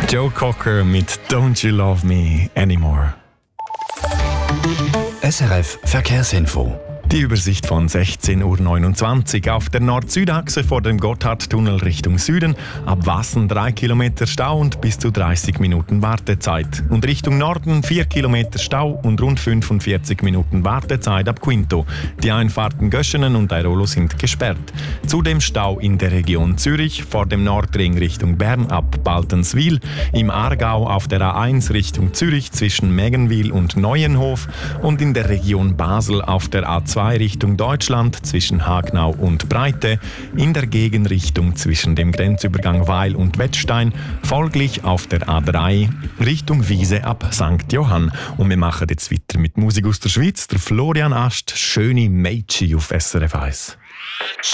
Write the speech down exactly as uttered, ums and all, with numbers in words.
Joe Cocker mit Don't You Love Me Anymore. S R F Verkehrsinfo. Die Übersicht von sechzehn Uhr neunundzwanzig auf der Nord-Süd-Achse vor dem Gotthardtunnel Richtung Süden. Ab Wassen drei Kilometer Stau und bis zu dreißig Minuten Wartezeit. Und Richtung Norden vier Kilometer Stau und rund fünfundvierzig Minuten Wartezeit ab Quinto. Die Einfahrten Göschenen und Airolo sind gesperrt. Zudem Stau in der Region Zürich vor dem Nordring Richtung Bern ab Baltenswil. Im Aargau auf der A eins Richtung Zürich zwischen Mägenwil und Neuenhof. Und in der Region Basel auf der A zwei Richtung Deutschland zwischen Hagnau und Breite, in der Gegenrichtung zwischen dem Grenzübergang Weil und Wettstein, folglich auf der A drei Richtung Wiese ab Sankt Johann. Und wir machen jetzt weiter mit Musik aus der Schweiz. Der Florian Ast, «Schöne Mädchen» auf S R F eins.